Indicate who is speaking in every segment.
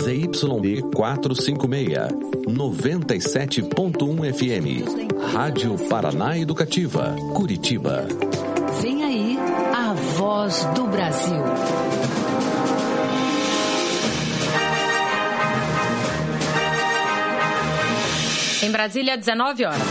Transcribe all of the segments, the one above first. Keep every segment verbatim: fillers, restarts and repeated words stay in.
Speaker 1: Z Y D quatrocentos e cinquenta e seis, noventa e sete ponto um F M. Rádio Paraná Educativa, Curitiba.
Speaker 2: Vem aí a voz do Brasil.
Speaker 3: Em Brasília, dezenove horas.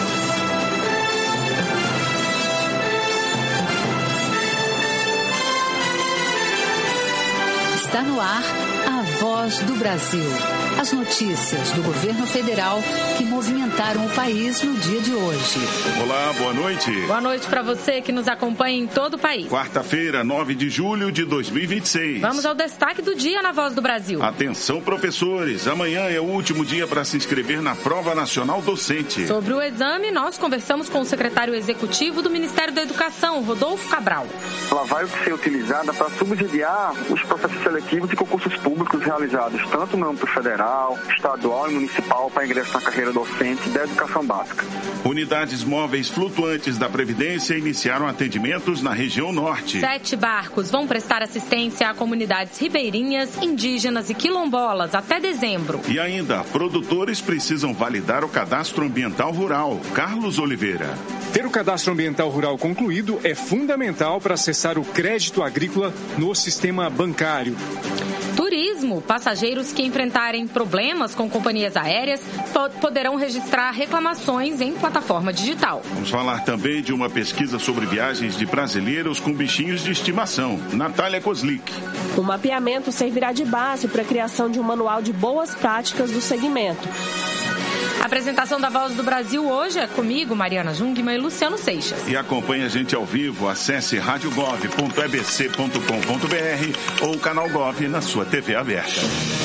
Speaker 2: Está no ar a Voz do Brasil. As notícias do governo federal que movimentaram o país no dia de hoje.
Speaker 4: Olá, boa noite.
Speaker 3: Boa noite para você que nos acompanha em todo o país.
Speaker 4: Quarta-feira, nove de julho de dois mil e vinte e seis.
Speaker 3: Vamos ao destaque do dia na Voz do Brasil.
Speaker 4: Atenção, professores. Amanhã é o último dia para se inscrever na Prova Nacional Docente.
Speaker 3: Sobre o exame, nós conversamos com o secretário executivo do Ministério da Educação, Rodolfo Cabral.
Speaker 5: Ela vai ser utilizada para subsidiar os processos seletivos e concursos públicos realizados tanto no âmbito federal, estadual e municipal para ingresso na carreira docente da educação básica.
Speaker 4: Unidades móveis flutuantes da Previdência iniciaram atendimentos na região norte.
Speaker 3: Sete barcos vão prestar assistência a comunidades ribeirinhas, indígenas e quilombolas até dezembro.
Speaker 4: E ainda, produtores precisam validar o cadastro ambiental rural. Carlos Oliveira.
Speaker 6: Ter o cadastro ambiental rural concluído é fundamental para acessar o crédito agrícola no sistema bancário.
Speaker 3: Turismo. Passageiros que enfrentarem problemas com companhias aéreas poderão registrar reclamações em plataforma digital.
Speaker 4: Vamos falar também de uma pesquisa sobre viagens de brasileiros com bichinhos de estimação. Natália Kozlik.
Speaker 7: O mapeamento servirá de base para a criação de um manual de boas práticas do segmento.
Speaker 3: A apresentação da Voz do Brasil hoje é comigo, Mariana Jungmann e Luciano Seixas.
Speaker 4: E acompanhe a gente ao vivo. Acesse rádio gov ponto e b c ponto com ponto b r ou o canal Gov na sua T V aberta.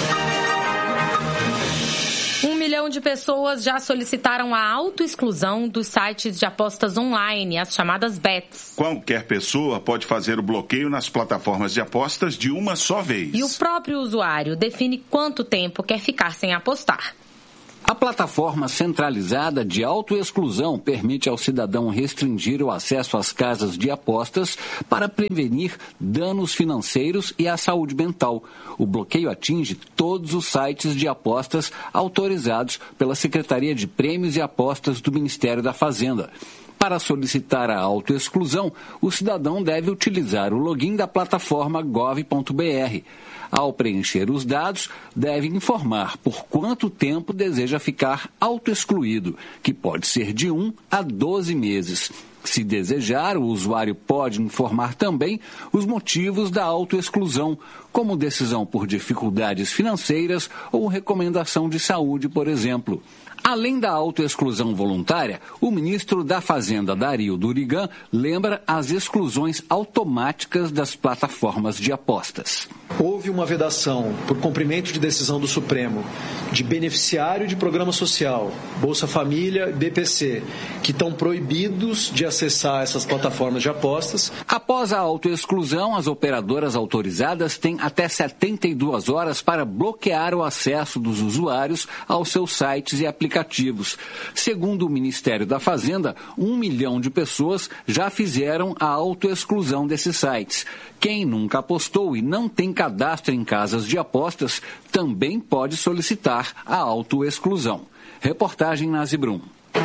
Speaker 3: Um milhão de pessoas já solicitaram a autoexclusão dos sites de apostas online, as chamadas bets.
Speaker 4: Qualquer pessoa pode fazer o bloqueio nas plataformas de apostas de uma só vez.
Speaker 3: E o próprio usuário define quanto tempo quer ficar sem apostar.
Speaker 8: A plataforma centralizada de autoexclusão permite ao cidadão restringir o acesso às casas de apostas para prevenir danos financeiros e à saúde mental. O bloqueio atinge todos os sites de apostas autorizados pela Secretaria de Prêmios e Apostas do Ministério da Fazenda. Para solicitar a autoexclusão, o cidadão deve utilizar o login da plataforma gov ponto b r. Ao preencher os dados, deve informar por quanto tempo deseja ficar autoexcluído, que pode ser de um a doze meses. Se desejar, o usuário pode informar também os motivos da autoexclusão, como decisão por dificuldades financeiras ou recomendação de saúde, por exemplo. Além da autoexclusão voluntária, o ministro da Fazenda, Dario Durigan, lembra as exclusões automáticas das plataformas de apostas.
Speaker 9: Houve uma vedação por cumprimento de decisão do Supremo de beneficiário de programa social, Bolsa Família e B P C, que estão proibidos de acessar essas plataformas de apostas.
Speaker 8: Após a autoexclusão, as operadoras autorizadas têm até setenta e duas horas para bloquear o acesso dos usuários aos seus sites e aplicativos. Segundo o Ministério da Fazenda, um milhão de pessoas já fizeram a autoexclusão desses sites. Quem nunca apostou e não tem cadastro em casas de apostas também pode solicitar a autoexclusão. Reportagem Nazi Brum.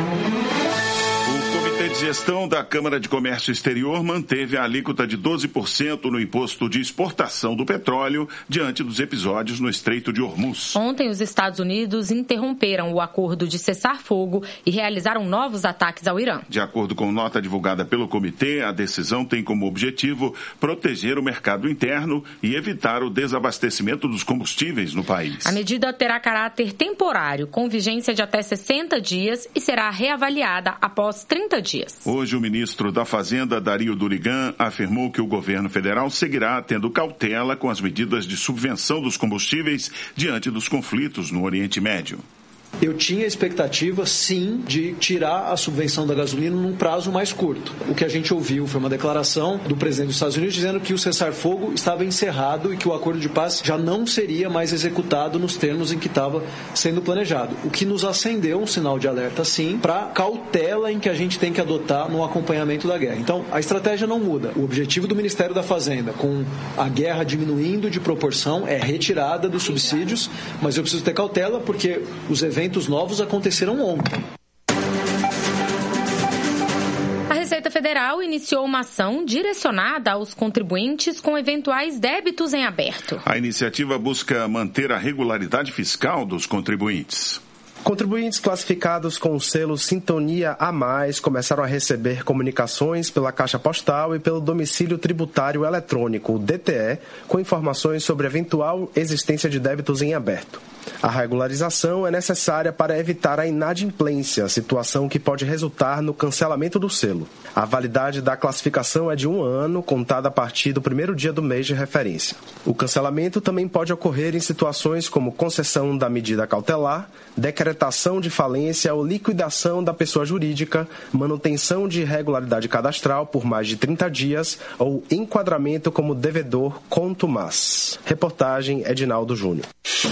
Speaker 4: O Comitê de Gestão da Câmara de Comércio Exterior manteve a alíquota de doze por cento no imposto de exportação do petróleo diante dos episódios no Estreito de Hormuz.
Speaker 3: Ontem, os Estados Unidos interromperam o acordo de cessar-fogo e realizaram novos ataques ao Irã.
Speaker 4: De acordo com nota divulgada pelo comitê, a decisão tem como objetivo proteger o mercado interno e evitar o desabastecimento dos combustíveis no país.
Speaker 3: A medida terá caráter temporário, com vigência de até sessenta dias e será reavaliada após trinta dias.
Speaker 4: Hoje, o ministro da Fazenda, Dario Durigan, afirmou que o governo federal seguirá tendo cautela com as medidas de subvenção dos combustíveis diante dos conflitos no Oriente Médio.
Speaker 9: eu tinha a expectativa, sim, de tirar a subvenção da gasolina num prazo mais curto. O que a gente ouviu foi uma declaração do presidente dos Estados Unidos dizendo que o cessar-fogo estava encerrado e que o acordo de paz já não seria mais executado nos termos em que estava sendo planejado. O que nos acendeu um sinal de alerta, sim, para cautela em que a gente tem que adotar no acompanhamento da guerra. Então, a estratégia não muda. O objetivo do Ministério da Fazenda, com a guerra diminuindo de proporção, é retirada dos subsídios, mas eu preciso ter cautela porque os eventos novos aconteceram ontem.
Speaker 3: A Receita Federal iniciou uma ação direcionada aos contribuintes com eventuais débitos em aberto.
Speaker 4: A iniciativa busca manter a regularidade fiscal dos contribuintes.
Speaker 10: Contribuintes classificados com o selo Sintonia a Mais começaram a receber comunicações pela Caixa Postal e pelo Domicílio Tributário Eletrônico, o D T E, com informações sobre eventual existência de débitos em aberto. A regularização é necessária para evitar a inadimplência, situação que pode resultar no cancelamento do selo. A validade da classificação é de um ano, contada a partir do primeiro dia do mês de referência. O cancelamento também pode ocorrer em situações como concessão da medida cautelar, decretação de falência ou liquidação da pessoa jurídica, manutenção de irregularidade cadastral por mais de trinta dias ou enquadramento como devedor contumaz. Reportagem Edinaldo Júnior.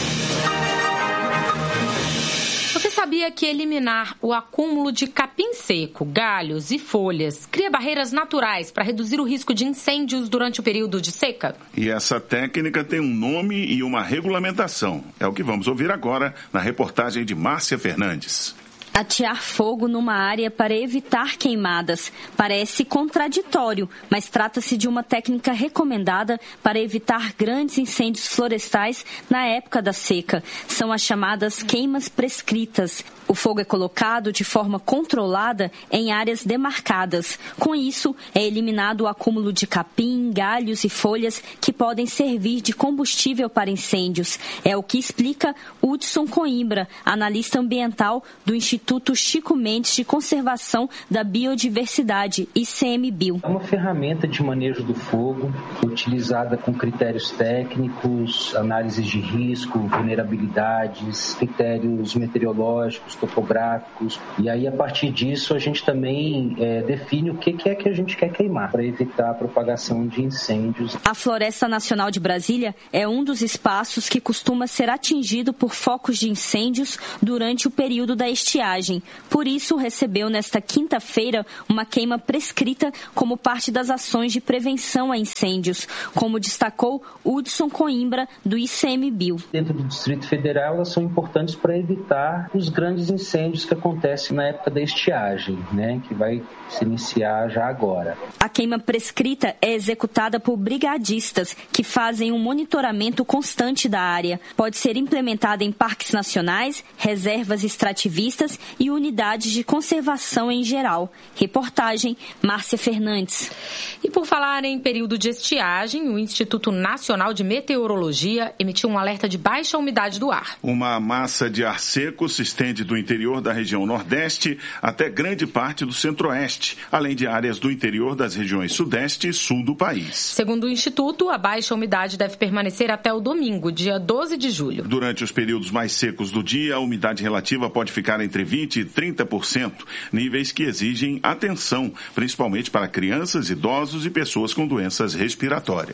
Speaker 3: Você sabia que eliminar o acúmulo de capim seco, galhos e folhas cria barreiras naturais para reduzir o risco de incêndios durante o período de seca?
Speaker 4: E essa técnica tem um nome e uma regulamentação. É o que vamos ouvir agora na reportagem de Márcia Fernandes.
Speaker 11: Atear fogo numa área para evitar queimadas parece contraditório, mas trata-se de uma técnica recomendada para evitar grandes incêndios florestais na época da seca. São as chamadas queimas prescritas. O fogo é colocado de forma controlada em áreas demarcadas. Com isso, é eliminado o acúmulo de capim, galhos e folhas que podem servir de combustível para incêndios. É o que explica Hudson Coimbra, analista ambiental do Instituto Chico Mendes de Conservação da Biodiversidade, I C M B I O.
Speaker 12: É uma ferramenta de manejo do fogo, utilizada com critérios técnicos, análises de risco, vulnerabilidades, critérios meteorológicos, topográficos, e aí a partir disso a gente também é, define o que, que é que a gente quer queimar para evitar a propagação de incêndios.
Speaker 11: A Floresta Nacional de Brasília é um dos espaços que costuma ser atingido por focos de incêndios durante o período da estiagem. Por isso, recebeu nesta quinta-feira uma queima prescrita como parte das ações de prevenção a incêndios, como destacou Hudson Coimbra, do I C M B I O.
Speaker 12: Dentro do Distrito Federal, elas são importantes para evitar os grandes incêndios que acontecem na época da estiagem, né, que vai se iniciar já agora.
Speaker 11: A queima prescrita é executada por brigadistas que fazem um monitoramento constante da área. Pode ser implementada em parques nacionais, reservas extrativistas e unidades de conservação em geral. Reportagem Márcia Fernandes.
Speaker 3: E por falar em período de estiagem, o Instituto Nacional de Meteorologia emitiu um alerta de baixa umidade do ar.
Speaker 4: Uma massa de ar seco se estende do interior da região Nordeste até grande parte do Centro-Oeste, além de áreas do interior das regiões Sudeste e Sul do país.
Speaker 3: Segundo o Instituto, a baixa umidade deve permanecer até o domingo, dia doze de julho.
Speaker 4: Durante os períodos mais secos do dia, a umidade relativa pode ficar entre vinte por cento e trinta por cento, níveis que exigem atenção, principalmente para crianças, idosos e pessoas com doenças respiratórias.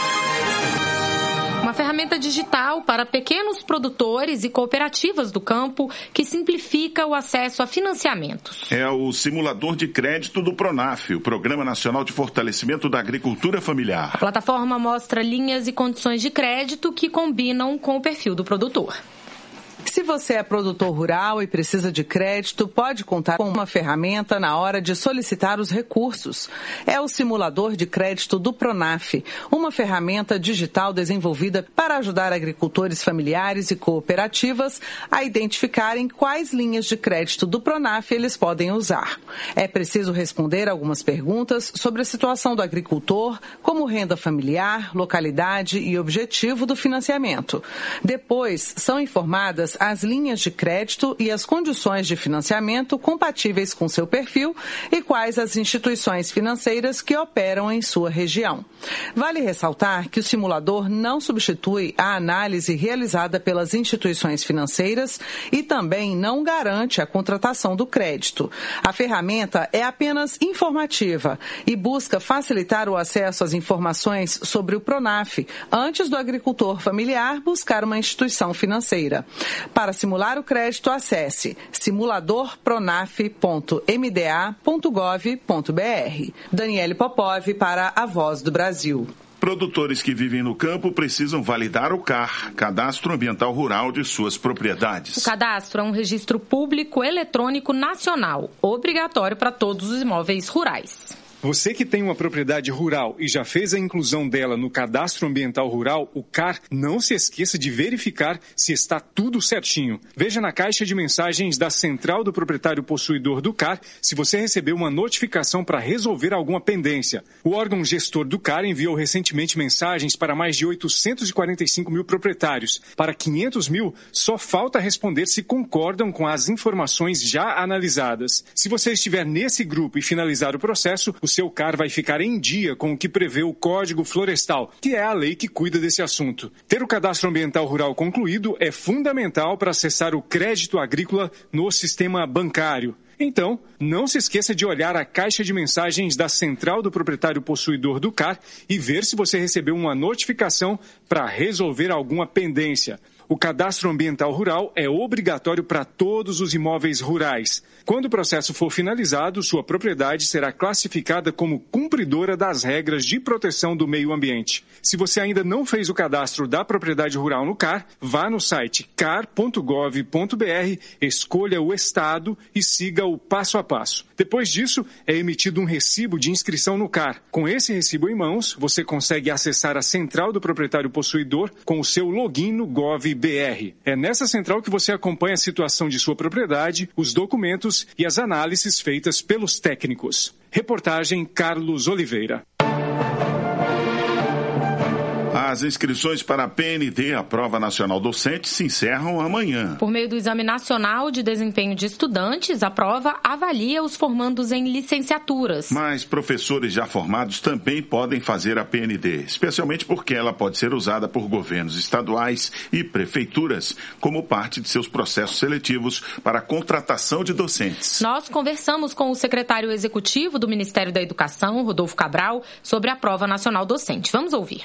Speaker 3: Uma ferramenta digital para pequenos produtores e cooperativas do campo que simplifica o acesso a financiamentos.
Speaker 4: É o simulador de crédito do Pronaf, o Programa Nacional de Fortalecimento da Agricultura Familiar.
Speaker 3: A plataforma mostra linhas e condições de crédito que combinam com o perfil do produtor.
Speaker 13: Se você é produtor rural e precisa de crédito, pode contar com uma ferramenta na hora de solicitar os recursos. É o simulador de crédito do Pronaf, uma ferramenta digital desenvolvida para ajudar agricultores familiares e cooperativas a identificarem quais linhas de crédito do Pronaf eles podem usar. É preciso responder algumas perguntas sobre a situação do agricultor, como renda familiar, localidade e objetivo do financiamento. Depois, são informadas as linhas de crédito e as condições de financiamento compatíveis com seu perfil e quais as instituições financeiras que operam em sua região. Vale ressaltar que o simulador não substitui a análise realizada pelas instituições financeiras e também não garante a contratação do crédito. A ferramenta é apenas informativa e busca facilitar o acesso às informações sobre o Pronaf antes do agricultor familiar buscar uma instituição financeira. Para simular o crédito, acesse simulador pronaf ponto m d a ponto gov ponto b r. Daniele Popov para a Voz do Brasil.
Speaker 4: Produtores que vivem no campo precisam validar o C A R, Cadastro Ambiental Rural de suas propriedades.
Speaker 3: O cadastro é um registro público eletrônico nacional, obrigatório para todos os imóveis rurais.
Speaker 6: Você que tem uma propriedade rural e já fez a inclusão dela no Cadastro Ambiental Rural, o C A R, não se esqueça de verificar se está tudo certinho. Veja na caixa de mensagens da Central do Proprietário Possuidor do C A R se você recebeu uma notificação para resolver alguma pendência. O órgão gestor do C A R enviou recentemente mensagens para mais de oitocentos e quarenta e cinco mil proprietários. Para quinhentos mil, só falta responder se concordam com as informações já analisadas. Se você estiver nesse grupo e finalizar o processo, o seu C A R vai ficar em dia com o que prevê o Código Florestal, que é a lei que cuida desse assunto. Ter o Cadastro Ambiental Rural concluído é fundamental para acessar o crédito agrícola no sistema bancário. Então, não se esqueça de olhar a caixa de mensagens da Central do Proprietário Possuidor do C A R e ver se você recebeu uma notificação para resolver alguma pendência. O Cadastro Ambiental Rural é obrigatório para todos os imóveis rurais. Quando o processo for finalizado, sua propriedade será classificada como cumpridora das regras de proteção do meio ambiente. Se você ainda não fez o cadastro da propriedade rural no C A R, vá no site car ponto gov ponto b r, escolha o estado e siga o passo a passo. Depois disso, é emitido um recibo de inscrição no C A R. Com esse recibo em mãos, você consegue acessar a Central do Proprietário Possuidor com o seu login no Gov B R. É nessa central que você acompanha a situação de sua propriedade, os documentos e as análises feitas pelos técnicos. Reportagem Carlos Oliveira.
Speaker 4: As inscrições para a P N D, a Prova Nacional Docente, se encerram amanhã.
Speaker 3: Por meio do Exame Nacional de Desempenho de Estudantes, a prova avalia os formandos em licenciaturas.
Speaker 4: Mas professores já formados também podem fazer a P N D, especialmente porque ela pode ser usada por governos estaduais e prefeituras como parte de seus processos seletivos para a contratação de docentes.
Speaker 3: Nós conversamos com o secretário executivo do Ministério da Educação, Rodolfo Cabral, sobre a Prova Nacional Docente. Vamos ouvir.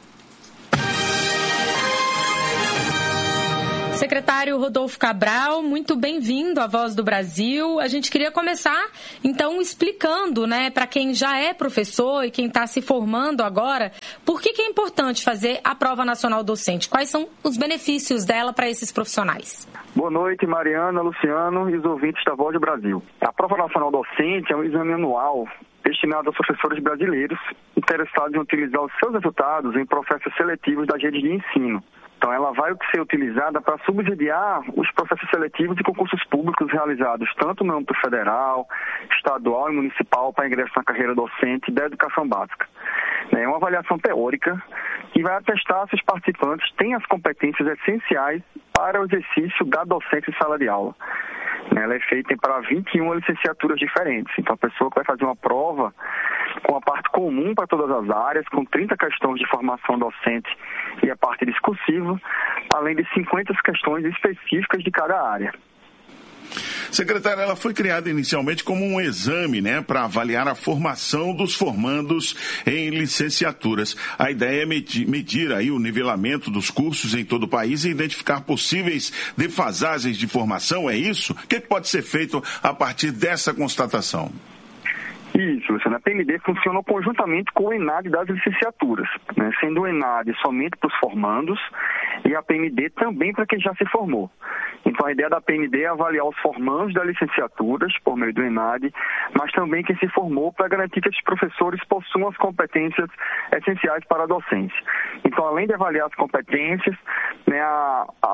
Speaker 3: Secretário Rodolfo Cabral, muito bem-vindo à Voz do Brasil. A gente queria começar, então, explicando, né, para quem já é professor e quem está se formando agora, por que, que é importante fazer a Prova Nacional Docente? Quais são os benefícios dela para esses profissionais?
Speaker 5: Boa noite, Mariana, Luciano e os ouvintes da Voz do Brasil. A Prova Nacional Docente é um exame anual destinado aos professores brasileiros interessados em utilizar os seus resultados em processos seletivos das redes de ensino. Então, ela vai ser utilizada para subsidiar os processos seletivos e concursos públicos realizados tanto no âmbito federal, estadual e municipal para ingresso na carreira docente da educação básica. É uma avaliação teórica que vai atestar se os participantes têm as competências essenciais para o exercício da docência em sala de aula. Ela é feita para vinte e uma licenciaturas diferentes. Então, a pessoa que vai fazer uma prova com a parte comum para todas as áreas, com trinta questões de formação docente e a parte discursiva, além de cinquenta questões específicas de cada área.
Speaker 4: Secretária, ela foi criada inicialmente como um exame, né, para avaliar a formação dos formandos em licenciaturas. A ideia é medir, medir aí o nivelamento dos cursos em todo o país e identificar possíveis defasagens de formação, é isso? O que pode ser feito a partir dessa constatação?
Speaker 5: Isso, Luciano. A P N D funciona conjuntamente com o ENAD das licenciaturas, né? Sendo o ENAD somente para os formandos e a P N D também para quem já se formou. Então, a ideia da P N D é avaliar os formandos das licenciaturas por meio do ENAD, mas também quem se formou para garantir que esses professores possuam as competências essenciais para a docência. Então, além de avaliar as competências, né, a, a, ela vai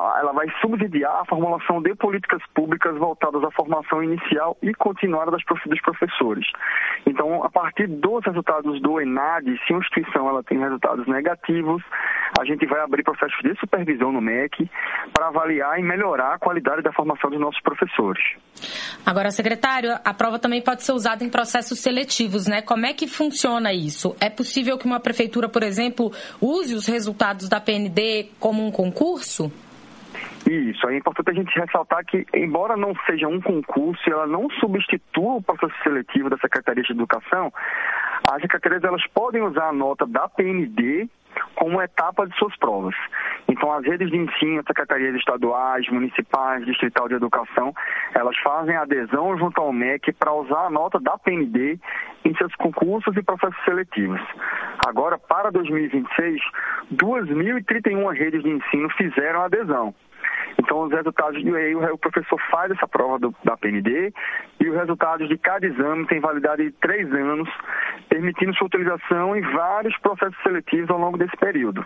Speaker 5: vai subsidiar a formulação de políticas públicas voltadas à formação inicial e continuada das prof... dos professores. Então, a partir dos resultados do ENAD, se uma instituição ela tem resultados negativos, a gente vai abrir processos de supervisão no M E C para avaliar e melhorar a qualidade da formação dos nossos professores.
Speaker 3: Agora, secretário, a prova também pode ser usada em processos seletivos, né? Como é que funciona isso? É possível que uma prefeitura, por exemplo, use os resultados da P N D como um concurso?
Speaker 5: Isso, é importante a gente ressaltar que, embora não seja um concurso, ela não substitua o processo seletivo da Secretaria de Educação, as secretarias elas podem usar a nota da P N D como etapa de suas provas. Então, as redes de ensino, as secretarias estaduais, municipais, distrital de educação, elas fazem adesão junto ao M E C para usar a nota da P N D em seus concursos e processos seletivos. Agora, para dois mil e vinte e seis, duas mil e trinta e uma redes de ensino fizeram adesão. Então, os resultados, e aí o professor faz essa prova do, da P N D e os resultados de cada exame têm validade de três anos, permitindo sua utilização em vários processos seletivos ao longo desse período.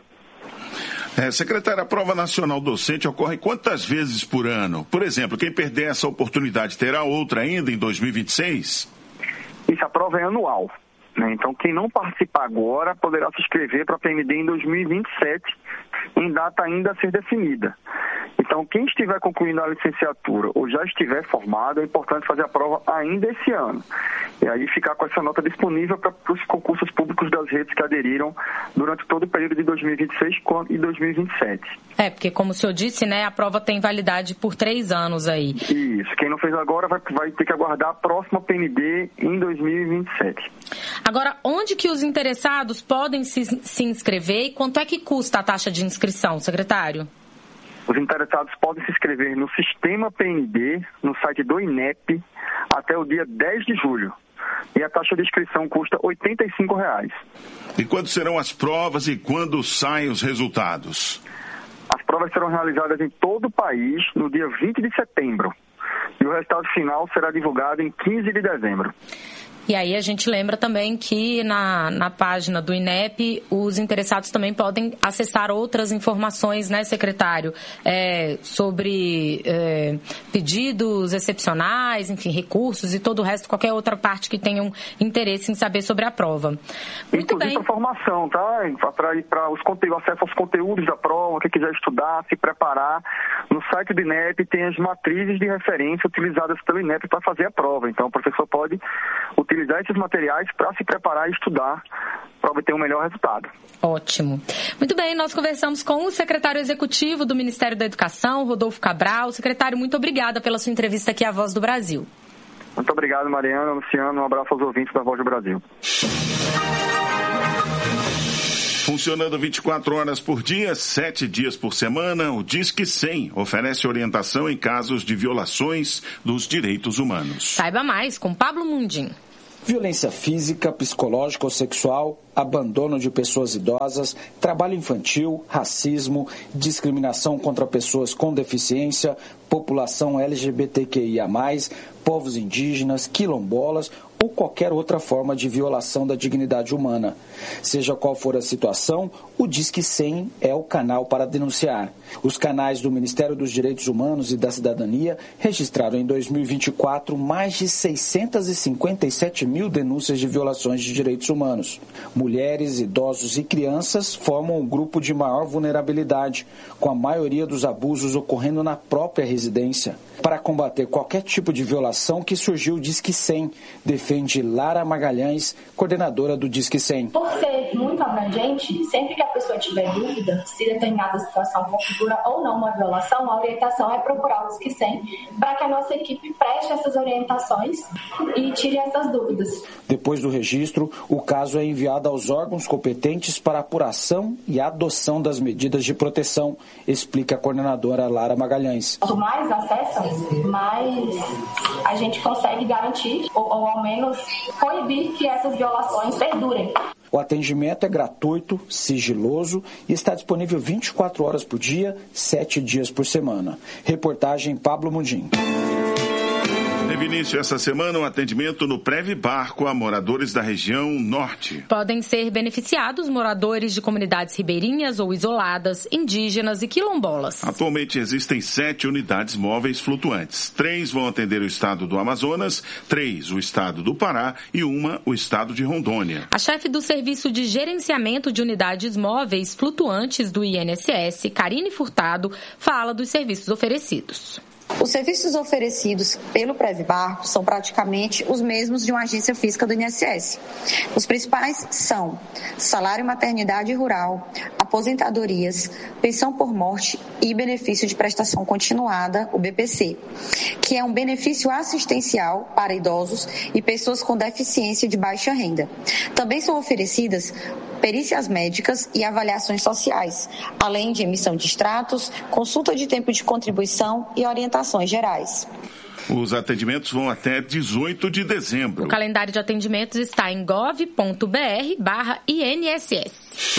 Speaker 4: É, secretária, a prova nacional docente ocorre quantas vezes por ano? Por exemplo, quem perder essa oportunidade terá outra ainda em dois mil e vinte e seis?
Speaker 5: Isso, a prova é anual. Né? Então, quem não participar agora poderá se inscrever para a P N D em dois mil e vinte e sete, em data ainda a ser definida. Então, quem estiver concluindo a licenciatura ou já estiver formado, é importante fazer a prova ainda esse ano. E aí ficar com essa nota disponível para os concursos públicos das redes que aderiram durante todo o período de dois mil e vinte e seis e dois mil e vinte e sete.
Speaker 3: É, porque como o senhor disse, né, a prova tem validade por três anos aí.
Speaker 5: Isso. Quem não fez agora vai, vai ter que aguardar a próxima P N D em dois mil e vinte e sete.
Speaker 3: Agora, onde que os interessados podem se, se inscrever e quanto é que custa a taxa de inscrição, secretário?
Speaker 5: Os interessados podem se inscrever no Sistema P N D, no site do I N E P, até o dia dez de julho. E a taxa de inscrição custa oitenta e cinco reais.
Speaker 4: E quando serão as provas e quando saem os resultados?
Speaker 5: As provas serão realizadas em todo o país no dia vinte de setembro. E o resultado final será divulgado em quinze de dezembro.
Speaker 3: E aí a gente lembra também que na, na página do I N E P os interessados também podem acessar outras informações, né, secretário? É, sobre é, pedidos excepcionais, enfim, recursos e todo o resto, qualquer outra parte que tenham interesse em saber sobre a prova. Muito
Speaker 5: Inclusive
Speaker 3: bem.
Speaker 5: para formação, tá? Para os conteúdos, acesso aos conteúdos da prova, quem quiser estudar, se preparar. No site do I N E P tem as matrizes de referência utilizadas pelo I N E P para fazer a prova. Então o professor pode utilizar utilizar esses materiais para se preparar e estudar para obter um melhor resultado.
Speaker 3: Ótimo. Muito bem, nós conversamos com o secretário executivo do Ministério da Educação, Rodolfo Cabral. Secretário, muito obrigada pela sua entrevista aqui à Voz do Brasil.
Speaker 5: Muito obrigado, Mariana, Luciano. Um abraço aos ouvintes da Voz do Brasil.
Speaker 4: Funcionando vinte e quatro horas por dia, sete dias por semana, o Disque cem oferece orientação em casos de violações dos direitos humanos.
Speaker 3: Saiba mais com Pablo Mundim.
Speaker 14: Violência física, psicológica ou sexual, abandono de pessoas idosas, trabalho infantil, racismo, discriminação contra pessoas com deficiência, população L G B T Q I A mais, povos indígenas, quilombolas ou qualquer outra forma de violação da dignidade humana. Seja qual for a situação, o Disque cem é o canal para denunciar. Os canais do Ministério dos Direitos Humanos e da Cidadania registraram em dois mil e vinte e quatro mais de seiscentas e cinquenta e sete mil denúncias de violações de direitos humanos. Mulheres, idosos e crianças formam o grupo de maior vulnerabilidade, com a maioria dos abusos ocorrendo na própria residência. Para combater qualquer tipo de violação que surgiu o Disque cem, defende Lara Magalhães, coordenadora do Disque cem.
Speaker 15: Por ser muito abrangente, sempre que a pessoa tiver dúvida se determinada situação configura ou não uma violação, a orientação é procurar o Disque cem para que a nossa equipe preste essas orientações e tire essas dúvidas.
Speaker 14: Depois do registro, o caso é enviado aos órgãos competentes para apuração e adoção das medidas de proteção, explica a coordenadora Lara Magalhães.
Speaker 15: Quanto mais acessam, mais a gente consegue garantir, ou, ou ao menos proibir que essas violações perdurem.
Speaker 14: O atendimento é gratuito, sigiloso e está disponível vinte e quatro horas por dia, sete dias por semana. Reportagem Pablo Mundim.
Speaker 4: Teve início essa semana um atendimento no Prev Barco a moradores da região norte.
Speaker 3: Podem ser beneficiados moradores de comunidades ribeirinhas ou isoladas, indígenas e quilombolas.
Speaker 4: Atualmente existem sete unidades móveis flutuantes. Três vão atender o estado do Amazonas, três o estado do Pará e uma o estado de Rondônia.
Speaker 3: A chefe do Serviço de Gerenciamento de Unidades Móveis Flutuantes do I N S S, Karine Furtado, fala dos serviços oferecidos.
Speaker 16: Os serviços oferecidos pelo Prev Barco são praticamente os mesmos de uma agência física do I N S S. Os principais são salário maternidade rural, aposentadorias, pensão por morte e benefício de prestação continuada, o B P C, que é um benefício assistencial para idosos e pessoas com deficiência de baixa renda. Também são oferecidas perícias médicas e avaliações sociais, além de emissão de extratos, consulta de tempo de contribuição e orientações gerais.
Speaker 4: Os atendimentos vão até dezoito de dezembro.
Speaker 3: O calendário de atendimentos está em gov ponto br barra I N S S.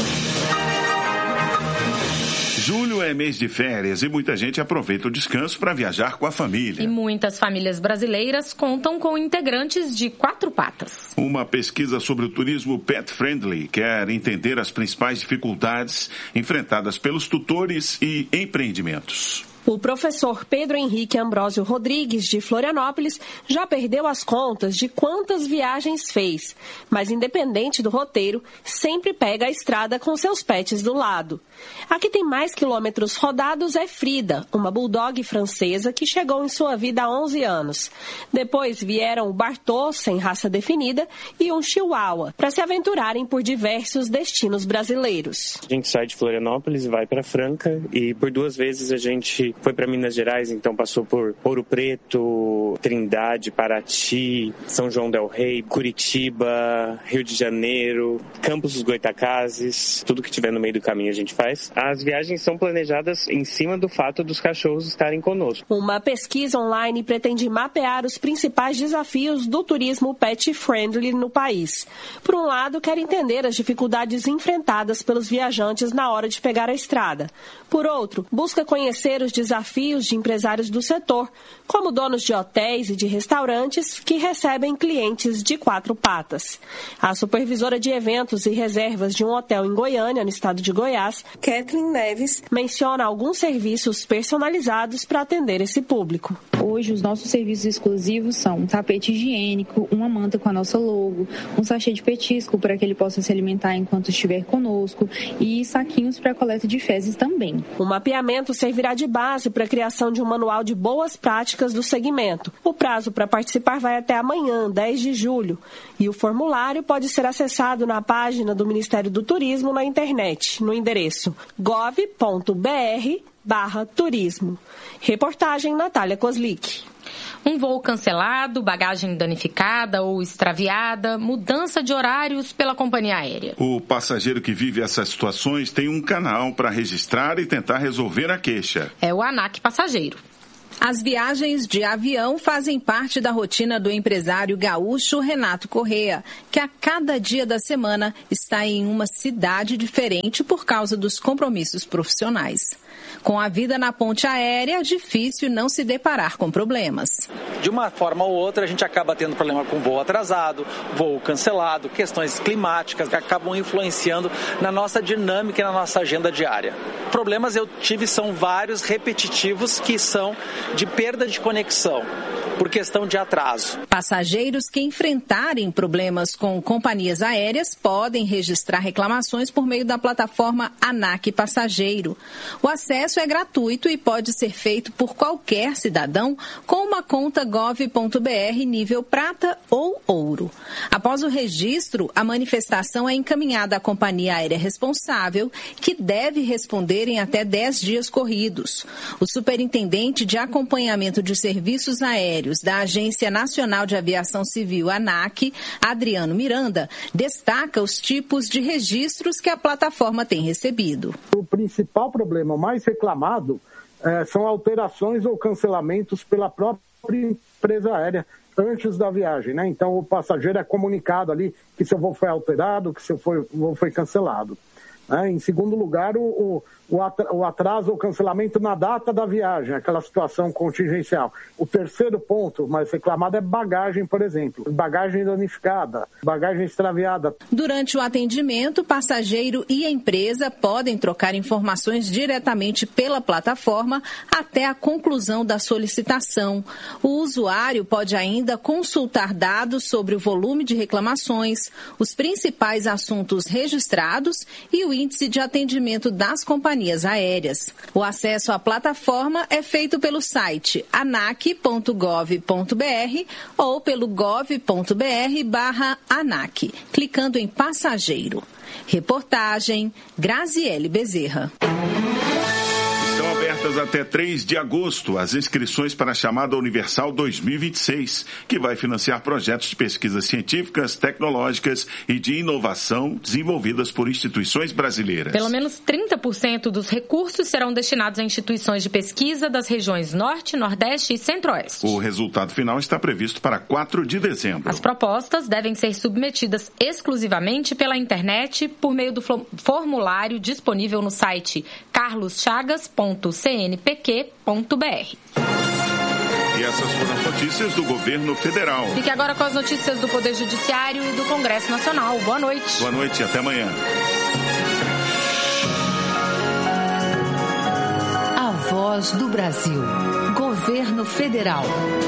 Speaker 4: Julho é mês de férias e muita gente aproveita o descanso para viajar com a família.
Speaker 3: E muitas famílias brasileiras contam com integrantes de quatro patas.
Speaker 4: Uma pesquisa sobre o turismo pet friendly quer entender as principais dificuldades enfrentadas pelos tutores e empreendimentos.
Speaker 7: O professor Pedro Henrique Ambrósio Rodrigues, de Florianópolis, já perdeu as contas de quantas viagens fez, mas independente do roteiro, sempre pega a estrada com seus pets do lado. A que tem mais quilômetros rodados é Frida, uma bulldog francesa que chegou em sua vida há onze anos. Depois vieram o Bartô, sem raça definida, e um Chihuahua, para se aventurarem por diversos destinos brasileiros.
Speaker 17: A gente sai de Florianópolis e vai para Franca, e por duas vezes a gente foi para Minas Gerais, então passou por Ouro Preto, Trindade, Paraty, São João del Rei, Curitiba, Rio de Janeiro, Campos dos Goitacazes, tudo que tiver no meio do caminho a gente faz. As viagens são planejadas em cima do fato dos cachorros estarem conosco.
Speaker 7: Uma pesquisa online pretende mapear os principais desafios do turismo pet friendly no país. Por um lado, quer entender as dificuldades enfrentadas pelos viajantes na hora de pegar a estrada. Por outro, busca conhecer os desafios de empresários do setor, como donos de hotéis e de restaurantes que recebem clientes de quatro patas. A supervisora de eventos e reservas de um hotel em Goiânia, no estado de Goiás, Kathleen Neves, menciona alguns serviços personalizados para atender esse público.
Speaker 18: Hoje, os nossos serviços exclusivos são um tapete higiênico, uma manta com a nossa logo, um sachê de petisco para que ele possa se alimentar enquanto estiver conosco e saquinhos para coleta de fezes também.
Speaker 7: O mapeamento servirá de base para a criação de um manual de boas práticas do segmento. O prazo para participar vai até amanhã, dez de julho, e o formulário pode ser acessado na página do Ministério do Turismo na internet, no endereço gov ponto br barra turismo. Reportagem Natália Kozlik.
Speaker 3: Um voo cancelado, bagagem danificada ou extraviada, mudança de horários pela companhia aérea.
Speaker 4: O passageiro que vive essas situações tem um canal para registrar e tentar resolver a queixa.
Speaker 3: É o ANAC Passageiro.
Speaker 19: As viagens de avião fazem parte da rotina do empresário gaúcho Renato Correa, que a cada dia da semana está em uma cidade diferente por causa dos compromissos profissionais. Com a vida na ponte aérea, é difícil não se deparar com problemas.
Speaker 20: De uma forma ou outra, a gente acaba tendo problema com voo atrasado, voo cancelado, questões climáticas que acabam influenciando na nossa dinâmica e na nossa agenda diária. Problemas eu tive são vários repetitivos que são de perda de conexão por questão de atraso.
Speaker 19: Passageiros que enfrentarem problemas com companhias aéreas podem registrar reclamações por meio da plataforma ANAC Passageiro. O acesso é gratuito e pode ser feito por qualquer cidadão com uma conta gov ponto br nível prata ou ouro. Após o registro, a manifestação é encaminhada à companhia aérea responsável, que deve responder em até dez dias corridos. O superintendente de acompanhamento de serviços aéreos da Agência Nacional de Aviação Civil, ANAC, Adriano Miranda, destaca os tipos de registros que a plataforma tem recebido.
Speaker 21: O principal problema, o mais reclamado, é, são alterações ou cancelamentos pela própria empresa aérea antes da viagem, né? Então o passageiro é comunicado ali que seu voo foi alterado, que seu voo foi cancelado. Né? Em segundo lugar, o, o, o atraso ou cancelamento na data da viagem, aquela situação contingencial. O terceiro ponto mais reclamado é bagagem, por exemplo. Bagagem danificada, bagagem extraviada.
Speaker 19: Durante o atendimento, passageiro e empresa podem trocar informações diretamente pela plataforma até a conclusão da solicitação. O usuário pode ainda consultar dados sobre o volume de reclamações, os principais assuntos registrados e o índice de atendimento das companhias aéreas. O acesso à plataforma é feito pelo site anac ponto gov ponto br ou pelo gov ponto br barra anac, clicando em passageiro. Reportagem Graziele Bezerra.
Speaker 4: Estão abertas até três de agosto as inscrições para a chamada Universal dois mil e vinte e seis, que vai financiar projetos de pesquisas científicas, tecnológicas e de inovação desenvolvidas por instituições brasileiras.
Speaker 3: Pelo menos trinta por cento dos recursos serão destinados a instituições de pesquisa das regiões Norte, Nordeste e Centro-Oeste.
Speaker 4: O resultado final está previsto para quatro de dezembro.
Speaker 3: As propostas devem ser submetidas exclusivamente pela internet por meio do formulário disponível no site carlos chagas ponto c n p q ponto b r.
Speaker 4: E essas foram as notícias do governo federal.
Speaker 3: Fique agora com as notícias do Poder Judiciário e do Congresso Nacional. Boa noite.
Speaker 4: Boa noite e até amanhã.
Speaker 2: A Voz do Brasil. Governo Federal.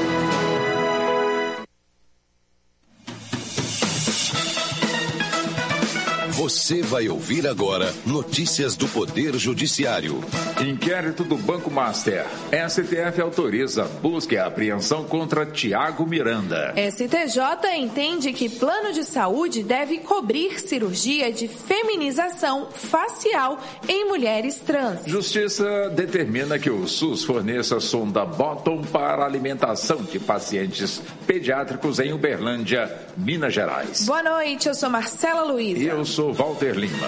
Speaker 1: Você vai ouvir agora notícias do Poder Judiciário.
Speaker 22: Inquérito do Banco Master. S T F autoriza busca e apreensão contra Tiago Miranda.
Speaker 23: S T J entende que plano de saúde deve cobrir cirurgia de feminização facial em mulheres trans.
Speaker 22: Justiça determina que o SUS forneça sonda Bottom para alimentação de pacientes pediátricos em Uberlândia, Minas Gerais.
Speaker 23: Boa noite, eu sou Marcela Luiza.
Speaker 22: E eu sou Walter Lima.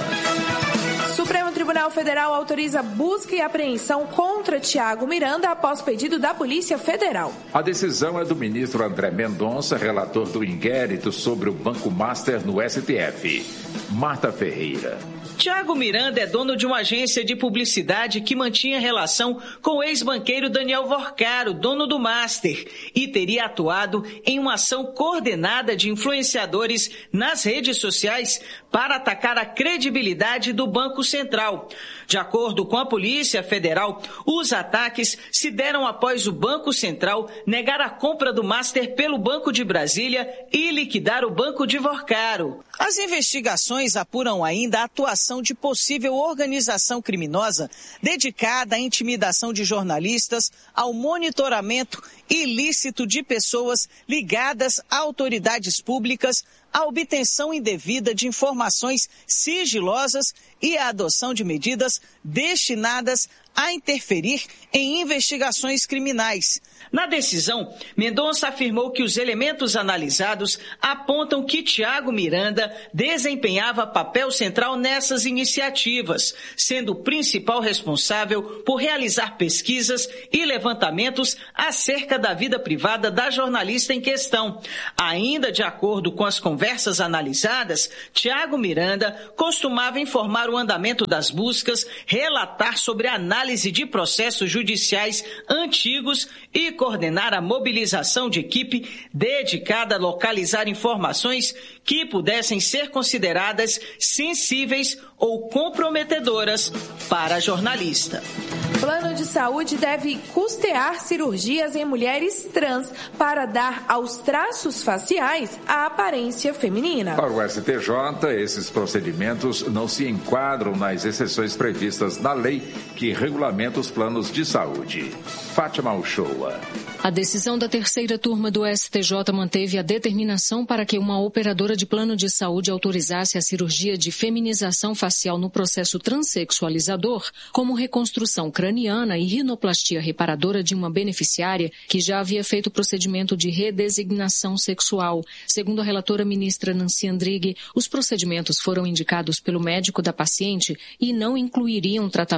Speaker 23: Supremo Tribunal Federal autoriza busca e apreensão contra Tiago Miranda após pedido da Polícia Federal.
Speaker 22: A decisão é do ministro André Mendonça, relator do inquérito sobre o Banco Master no S T F. Marta Ferreira.
Speaker 24: Tiago Miranda é dono de uma agência de publicidade que mantinha relação com o ex-banqueiro Daniel Vorcaro, dono do Master, e teria atuado em uma ação coordenada de influenciadores nas redes sociais para atacar a credibilidade do Banco Central. De acordo com a Polícia Federal, os ataques se deram após o Banco Central negar a compra do Master pelo Banco de Brasília e liquidar o Banco de Vorcaro. As investigações apuram ainda a atuação de possível organização criminosa dedicada à intimidação de jornalistas, ao monitoramento ilícito de pessoas ligadas a autoridades públicas, a obtenção indevida de informações sigilosas e a adoção de medidas destinadas a interferir em investigações criminais. Na decisão, Mendonça afirmou que os elementos analisados apontam que Tiago Miranda desempenhava papel central nessas iniciativas, sendo o principal responsável por realizar pesquisas e levantamentos acerca da vida privada da jornalista em questão. Ainda de acordo com as conversas analisadas, Tiago Miranda costumava informar o andamento das buscas, relatar sobre a análise de processos judiciais antigos e coordenar a mobilização de equipe dedicada a localizar informações que pudessem ser consideradas sensíveis ou comprometedoras para a jornalista.
Speaker 23: Plano de saúde deve custear cirurgias em mulheres trans para dar aos traços faciais a aparência feminina.
Speaker 22: Para o S T J, esses procedimentos não se enquadram nas exceções previstas na lei que regulamenta os planos de saúde. Fátima Uchoa.
Speaker 25: A decisão da terceira turma do S T J manteve a determinação para que uma operadora de plano de saúde autorizasse a cirurgia de feminização facial no processo transexualizador, como reconstrução craniana e rinoplastia reparadora de uma beneficiária que já havia feito o procedimento de redesignação sexual. Segundo a relatora ministra Nancy Andrighi, os procedimentos foram indicados pelo médico da paciente e não incluiriam tratamento específico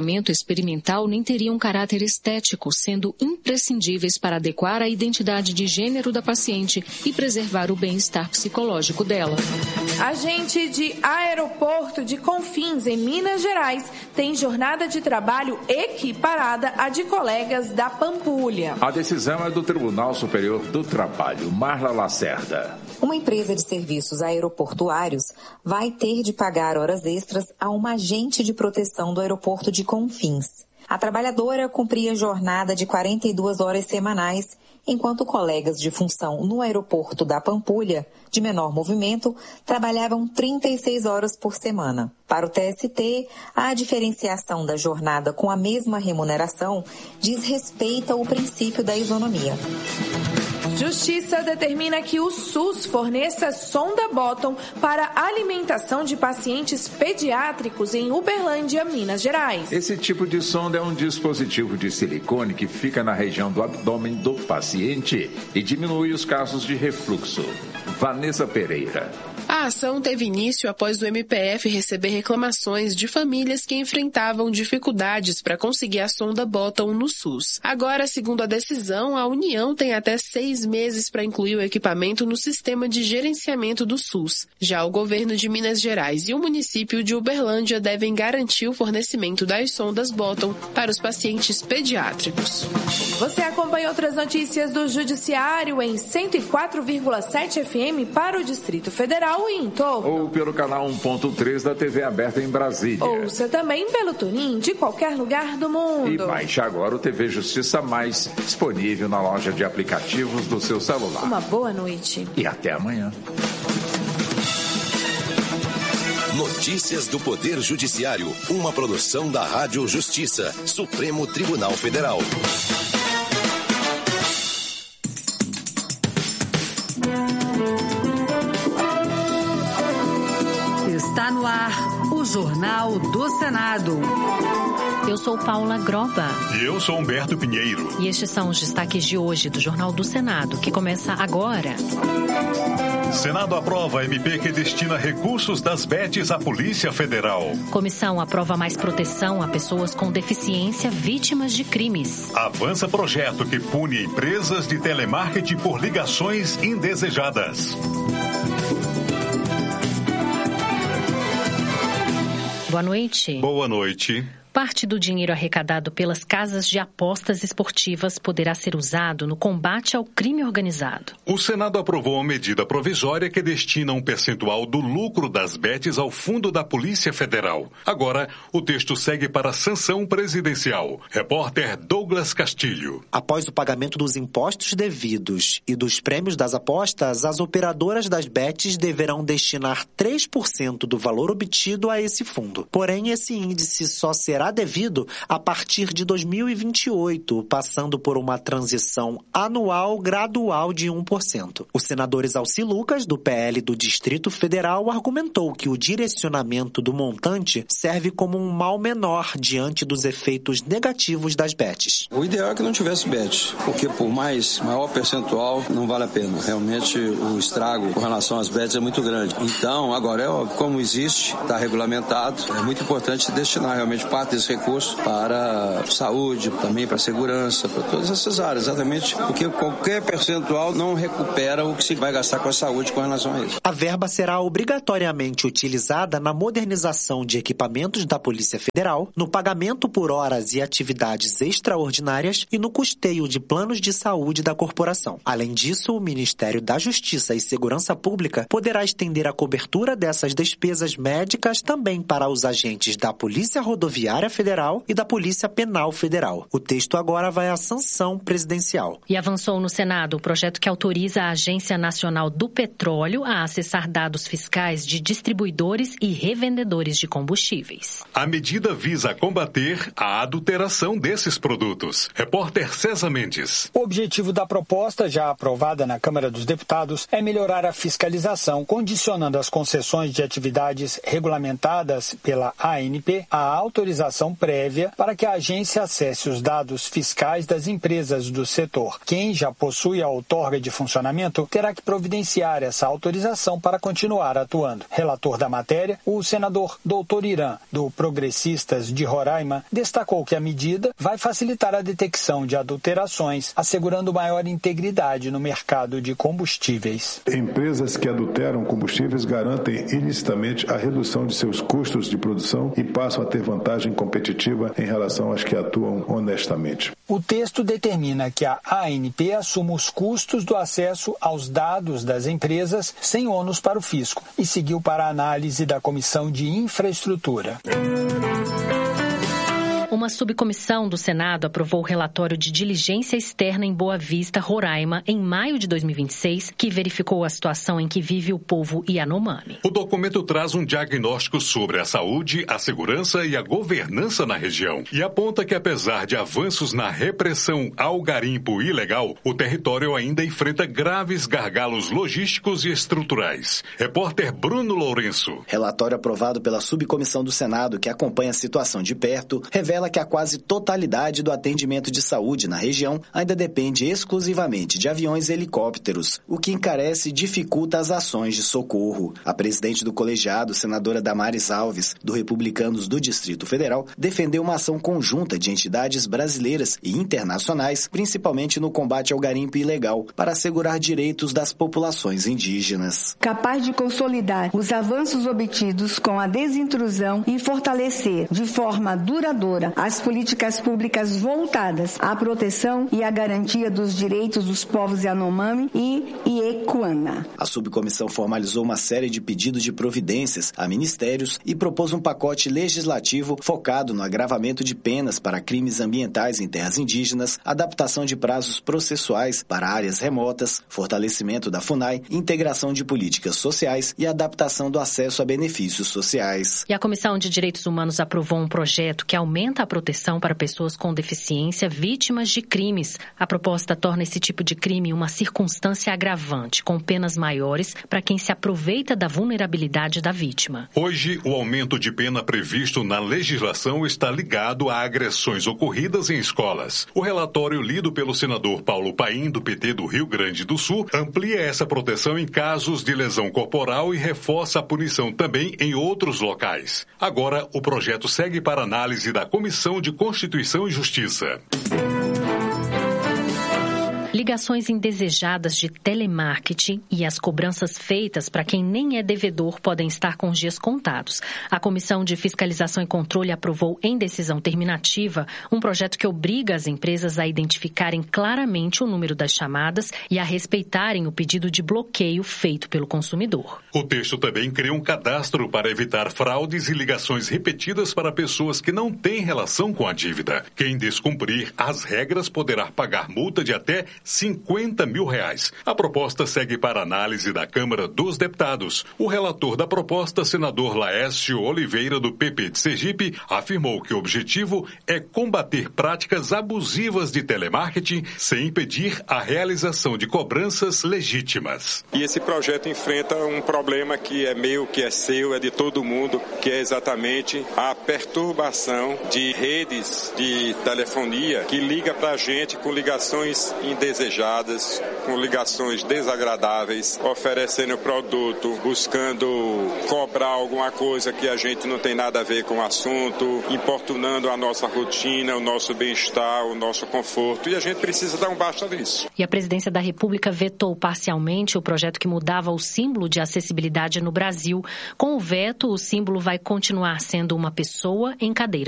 Speaker 25: experimental nem teriam caráter estético, sendo imprescindíveis para adequar a identidade de gênero da paciente e preservar o bem-estar psicológico dela.
Speaker 23: Agente de aeroporto de Confins, em Minas Gerais, tem jornada de trabalho equiparada à de colegas da Pampulha.
Speaker 22: A decisão é do Tribunal Superior do Trabalho. Marla Lacerda.
Speaker 8: Uma empresa de serviços aeroportuários vai ter de pagar horas extras a uma agente de proteção do aeroporto de Confins. A trabalhadora cumpria jornada de quarenta e duas horas semanais, enquanto colegas de função no aeroporto da Pampulha, de menor movimento, trabalhavam trinta e seis horas por semana. Para o T S T, a diferenciação da jornada com a mesma remuneração diz respeito ao princípio da isonomia.
Speaker 23: Justiça determina que o SUS forneça sonda Bottom para alimentação de pacientes pediátricos em Uberlândia, Minas Gerais.
Speaker 22: Esse tipo de sonda é um dispositivo de silicone que fica na região do abdômen do paciente e diminui os casos de refluxo. Vanessa Pereira.
Speaker 9: A ação teve início após o M P F receber reclamações de famílias que enfrentavam dificuldades para conseguir a sonda Bottom no SUS. Agora, segundo a decisão, a União tem até seis meses para incluir o equipamento no sistema de gerenciamento do SUS. Já o governo de Minas Gerais e o município de Uberlândia devem garantir o fornecimento das sondas Bottom para os pacientes pediátricos.
Speaker 23: Você acompanha outras notícias do Judiciário em cento e quatro vírgula sete F M para o Distrito Federal e em torno.
Speaker 22: Ou pelo canal um ponto três da T V aberta em Brasília.
Speaker 23: Ouça também pelo TuneIn de qualquer lugar do mundo.
Speaker 22: E baixe agora o T V Justiça Mais, disponível na loja de aplicativos do seu celular.
Speaker 23: Uma boa noite.
Speaker 22: E até amanhã.
Speaker 1: Notícias do Poder Judiciário, uma produção da Rádio Justiça, Supremo Tribunal Federal.
Speaker 2: Está no ar o Jornal do Senado.
Speaker 3: Eu sou Paula Groba.
Speaker 10: E eu sou Humberto Pinheiro.
Speaker 3: E estes são os destaques de hoje do Jornal do Senado, que começa agora.
Speaker 10: Senado aprova M P que destina recursos das B E Ts à Polícia Federal.
Speaker 3: Comissão aprova mais proteção a pessoas com deficiência vítimas de crimes.
Speaker 10: Avança projeto que pune empresas de telemarketing por ligações indesejadas.
Speaker 3: Boa noite.
Speaker 10: Boa noite.
Speaker 3: Parte do dinheiro arrecadado pelas casas de apostas esportivas poderá ser usado no combate ao crime organizado.
Speaker 10: O Senado aprovou uma medida provisória que destina um percentual do lucro das B E Ts ao Fundo da Polícia Federal. Agora, o texto segue para a sanção presidencial. Repórter Douglas Castilho.
Speaker 11: Após o pagamento dos impostos devidos e dos prêmios das apostas, as operadoras das B E Ts deverão destinar três por cento do valor obtido a esse fundo. Porém, esse índice só será devido a partir de dois mil e vinte e oito, passando por uma transição anual gradual de um por cento. O senador Exalci Lucas, do P L do Distrito Federal, argumentou que o direcionamento do montante serve como um mal menor diante dos efeitos negativos das B E Ts.
Speaker 12: O ideal é que não tivesse B E T, porque por mais maior percentual não vale a pena. Realmente o estrago com relação às B E Ts é muito grande. Então, agora, é óbvio, como existe, está regulamentado, é muito importante destinar realmente parte desse recurso para saúde, também para segurança, para todas essas áreas, exatamente porque qualquer percentual não recupera o que se vai gastar com a saúde com relação a isso.
Speaker 11: A verba será obrigatoriamente utilizada na modernização de equipamentos da Polícia Federal, no pagamento por horas e atividades extraordinárias e no custeio de planos de saúde da corporação. Além disso, o Ministério da Justiça e Segurança Pública poderá estender a cobertura dessas despesas médicas também para os agentes da Polícia Rodoviária Federal e da Polícia Penal Federal. O texto agora vai à sanção presidencial.
Speaker 3: E avançou no Senado o projeto que autoriza a Agência Nacional do Petróleo a acessar dados fiscais de distribuidores e revendedores de combustíveis.
Speaker 10: A medida visa combater a adulteração desses produtos. Repórter César Mendes.
Speaker 26: O objetivo da proposta, já aprovada na Câmara dos Deputados, é melhorar a fiscalização, condicionando as concessões de atividades regulamentadas pela A N P à autorização autorização prévia para que a agência acesse os dados fiscais das empresas do setor. Quem já possui a outorga de funcionamento terá que providenciar essa autorização para continuar atuando. Relator da matéria, o senador doutor Irã, do Progressistas de Roraima, destacou que a medida vai facilitar a detecção de adulterações, assegurando maior integridade no mercado de combustíveis.
Speaker 5: Empresas que adulteram combustíveis garantem ilicitamente a redução de seus custos de produção e passam a ter vantagem competitiva em relação às que atuam honestamente.
Speaker 26: O texto determina que a A N P assuma os custos do acesso aos dados das empresas sem ônus para o fisco e seguiu para a análise da Comissão de Infraestrutura.
Speaker 25: Uma subcomissão do Senado aprovou o relatório de diligência externa em Boa Vista, Roraima, em maio de dois mil e vinte e seis, que verificou a situação em que vive o povo Yanomami.
Speaker 10: O documento traz um diagnóstico sobre a saúde, a segurança e a governança na região e aponta que, apesar de avanços na repressão ao garimpo ilegal, o território ainda enfrenta graves gargalos logísticos e estruturais. Repórter Bruno Lourenço.
Speaker 6: Relatório aprovado pela subcomissão do Senado, que acompanha a situação de perto, revela que a quase totalidade do atendimento de saúde na região ainda depende exclusivamente de aviões e helicópteros, o que encarece e dificulta as ações de socorro. A presidente do colegiado, senadora Damares Alves, do Republicanos do Distrito Federal, defendeu uma ação conjunta de entidades brasileiras e internacionais, principalmente no combate ao garimpo ilegal, para assegurar direitos das populações indígenas.
Speaker 13: Capaz de consolidar os avanços obtidos com a desintrusão e fortalecer de forma duradoura as políticas públicas voltadas à proteção e à garantia dos direitos dos povos Yanomami e Iekuana.
Speaker 6: A subcomissão formalizou uma série de pedidos de providências a ministérios e propôs um pacote legislativo focado no agravamento de penas para crimes ambientais em terras indígenas, adaptação de prazos processuais para áreas remotas, fortalecimento da FUNAI, integração de políticas sociais e adaptação do acesso a benefícios sociais.
Speaker 25: E a Comissão de Direitos Humanos aprovou um projeto que aumenta a proteção para pessoas com deficiência vítimas de crimes. A proposta torna esse tipo de crime uma circunstância agravante, com penas maiores para quem se aproveita da vulnerabilidade da vítima.
Speaker 10: Hoje, o aumento de pena previsto na legislação está ligado a agressões ocorridas em escolas. O relatório lido pelo senador Paulo Paim, do P T do Rio Grande do Sul, amplia essa proteção em casos de lesão corporal e reforça a punição também em outros locais. Agora, o projeto segue para análise da Comissão de Constituição e Justiça.
Speaker 25: Ligações indesejadas de telemarketing e as cobranças feitas para quem nem é devedor podem estar com os dias contados. A Comissão de Fiscalização e Controle aprovou em decisão terminativa um projeto que obriga as empresas a identificarem claramente o número das chamadas e a respeitarem o pedido de bloqueio feito pelo consumidor.
Speaker 10: O texto também cria um cadastro para evitar fraudes e ligações repetidas para pessoas que não têm relação com a dívida. Quem descumprir as regras poderá pagar multa de até cinquenta mil reais. A proposta segue para análise da Câmara dos Deputados. O relator da proposta, senador Laércio Oliveira, do P P de Sergipe, afirmou que o objetivo é combater práticas abusivas de telemarketing sem impedir a realização de cobranças legítimas.
Speaker 14: E esse projeto enfrenta um problema que é meu, que é seu, é de todo mundo, que é exatamente a perturbação de redes de telefonia que liga para a gente com ligações indesejadas, desejadas, com ligações desagradáveis, oferecendo produto, buscando cobrar alguma coisa que a gente não tem nada a ver com o assunto, importunando a nossa rotina, o nosso bem-estar, o nosso conforto, e a gente precisa dar um basta nisso.
Speaker 25: E a Presidência da República vetou parcialmente o projeto que mudava o símbolo de acessibilidade no Brasil. Com o veto, o símbolo vai continuar sendo uma pessoa em cadeira